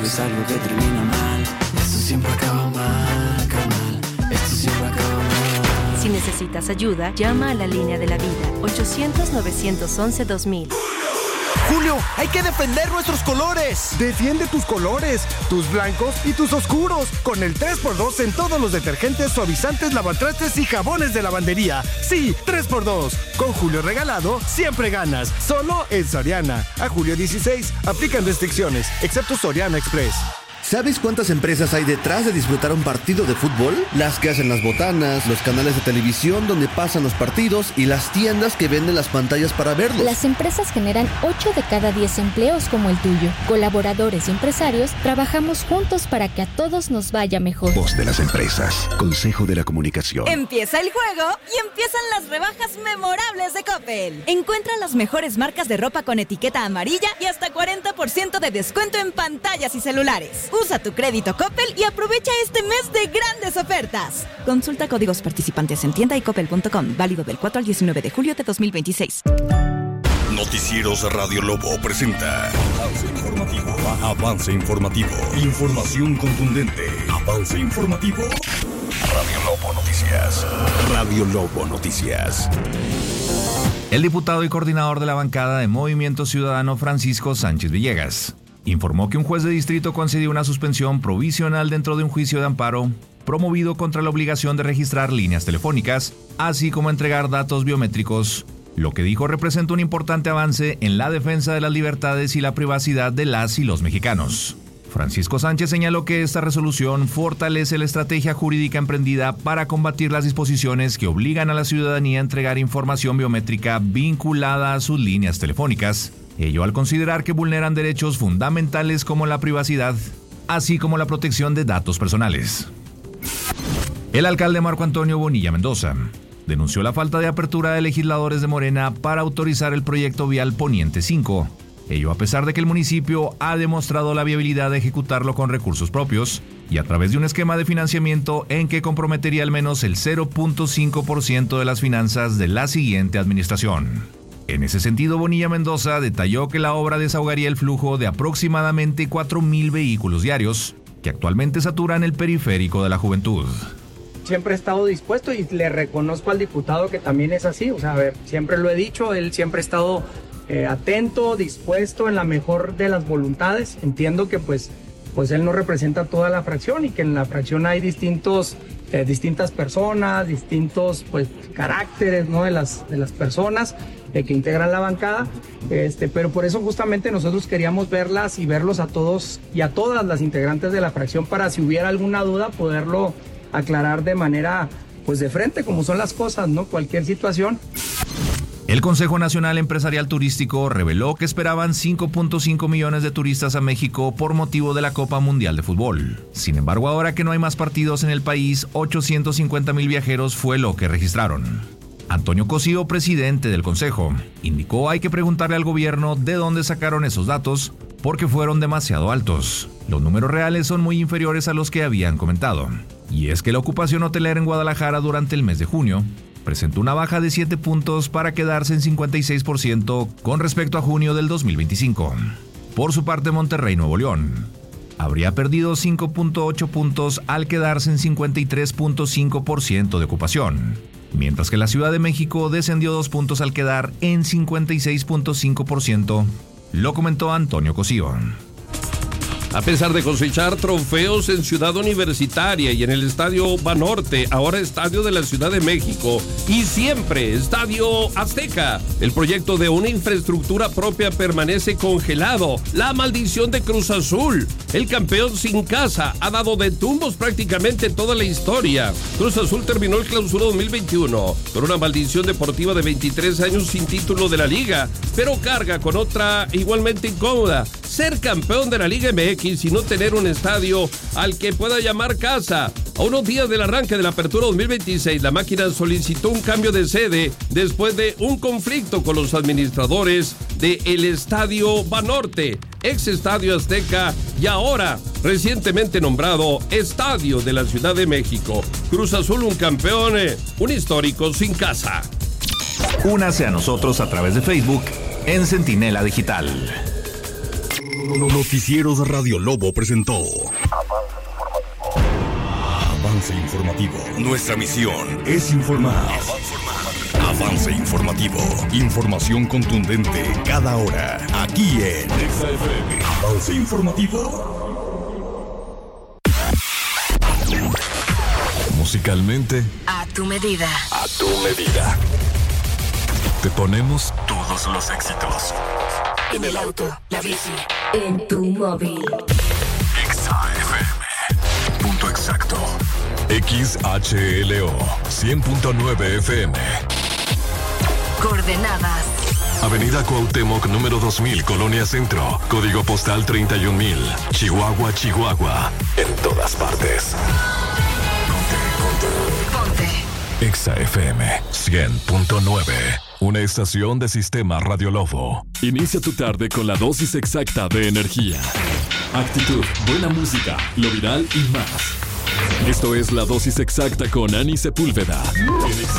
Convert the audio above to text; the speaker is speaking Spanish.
Es algo que termina mal. Esto siempre acaba mal, carnal. Esto siempre acaba mal. Si necesitas ayuda, llama a la línea de la vida. 800-911-2000. Julio, hay que defender nuestros colores. Defiende tus colores, tus blancos y tus oscuros, con el 3x2 en todos los detergentes, suavizantes, lavatrastes y jabones de lavandería. Sí, 3x2. Con Julio regalado, siempre ganas. Solo en Soriana. A julio 16, aplican restricciones, excepto Soriana Express. ¿Sabes cuántas empresas hay detrás de disfrutar un partido de fútbol? Las que hacen las botanas, los canales de televisión donde pasan los partidos y las tiendas que venden las pantallas para verlos. Las empresas generan 8 de cada 10 empleos como el tuyo. Colaboradores y empresarios trabajamos juntos para que a todos nos vaya mejor. Voz de las empresas. Consejo de la Comunicación. Empieza el juego y empiezan las rebajas memorables de Coppel. Encuentra las mejores marcas de ropa con etiqueta amarilla y hasta 40% de descuento en pantallas y celulares. Usa tu crédito Coppel y aprovecha este mes de grandes ofertas. Consulta códigos participantes en tienda y coppel.com. Válido del 4 al 19 de julio de 2026. Noticieros Radio Lobo presenta Avance Informativo. Avance Informativo. Información contundente. Avance Informativo. Radio Lobo Noticias. Radio Lobo Noticias. El diputado y coordinador de la bancada de Movimiento Ciudadano, Francisco Sánchez Villegas, informó que un juez de distrito concedió una suspensión provisional dentro de un juicio de amparo promovido contra la obligación de registrar líneas telefónicas, así como entregar datos biométricos, lo que dijo representa un importante avance en la defensa de las libertades y la privacidad de las y los mexicanos. Francisco Sánchez señaló que esta resolución fortalece la estrategia jurídica emprendida para combatir las disposiciones que obligan a la ciudadanía a entregar información biométrica vinculada a sus líneas telefónicas, ello al considerar que vulneran derechos fundamentales como la privacidad, así como la protección de datos personales. El alcalde Marco Antonio Bonilla Mendoza denunció la falta de apertura de legisladores de Morena para autorizar el proyecto vial Poniente 5, ello a pesar de que el municipio ha demostrado la viabilidad de ejecutarlo con recursos propios y a través de un esquema de financiamiento en que comprometería al menos el 0.5% de las finanzas de la siguiente administración. En ese sentido, Bonilla Mendoza detalló que la obra desahogaría el flujo de aproximadamente 4,000 vehículos diarios, que actualmente saturan el periférico de la Juventud. Siempre he estado dispuesto y le reconozco al diputado que también es así. O sea, a ver, siempre lo he dicho, él siempre ha estado atento, dispuesto, en la mejor de las voluntades. Entiendo que pues él no representa toda la fracción y que en la fracción hay distintas personas, distintos pues caracteres, ¿no? de las personas que integran la bancada, pero por eso justamente nosotros queríamos verlas y verlos a todos y a todas las integrantes de la fracción para si hubiera alguna duda poderlo aclarar de manera pues de frente como son las cosas, ¿no? Cualquier situación. El Consejo Nacional Empresarial Turístico reveló que esperaban 5.5 millones de turistas a México por motivo de la Copa Mundial de Fútbol. Sin embargo, ahora que no hay más partidos en el país, 850,000 viajeros fue lo que registraron. Antonio Cosío, presidente del Consejo, indicó hay que preguntarle al gobierno de dónde sacaron esos datos porque fueron demasiado altos. Los números reales son muy inferiores a los que habían comentado. Y es que la ocupación hotelera en Guadalajara durante el mes de junio presentó una baja de 7 puntos para quedarse en 56% con respecto a junio del 2025. Por su parte, Monterrey, Nuevo León, habría perdido 5.8 puntos al quedarse en 53.5% de ocupación, mientras que la Ciudad de México descendió 2 puntos al quedar en 56.5%, lo comentó Antonio Cosío. A pesar de cosechar trofeos en Ciudad Universitaria y en el Estadio Banorte, ahora Estadio de la Ciudad de México y siempre Estadio Azteca, el proyecto de una infraestructura propia permanece congelado. La maldición de Cruz Azul, el campeón sin casa, ha dado de tumbos prácticamente toda la historia. Cruz Azul terminó el Clausura 2021 con una maldición deportiva de 23 años sin título de la Liga, pero carga con otra igualmente incómoda: ser campeón de la Liga MX y no tener un estadio al que pueda llamar casa. A unos días del arranque de la apertura 2026, la máquina solicitó un cambio de sede después de un conflicto con los administradores del Estadio Banorte, ex Estadio Azteca y ahora recientemente nombrado Estadio de la Ciudad de México. Cruz Azul, un campeón, un histórico sin casa. Únase a nosotros a través de Facebook en Centinela Digital. Noticieros Radio Lobo presentó Avance Informativo. Nuestra misión es informar. Avance Informativo. Información contundente cada hora. Aquí en XFM. Avance Informativo. Musicalmente, A tu medida. a tu medida. Te ponemos todos los éxitos. En el auto, la bici, en tu móvil. XFM. Punto exacto. XHLO 100.9 FM. Coordenadas. Avenida Cuauhtémoc, número 2000, Colonia Centro. Código postal 31000. Chihuahua, Chihuahua. En todas partes. Ponte. Exa FM 100.9. Una estación de Sistema Radio Lobo. Inicia tu tarde con la dosis exacta de energía, actitud, buena música, lo viral y más. Esto es la dosis exacta con Ani Sepúlveda en Exa